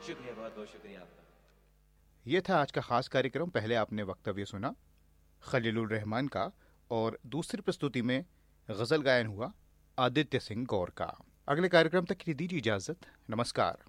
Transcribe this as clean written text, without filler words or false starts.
शुक्रिया, बहुत बहुत शुक्रिया आपका। ये था आज का खास कार्यक्रम। पहले आपने वक्तव्य सुना खलीलुर रहमान का और दूसरी प्रस्तुति में गजल गायन हुआ आदित्य सिंह गौर का। अगले कार्यक्रम तक की दीजिए इजाजत। नमस्कार।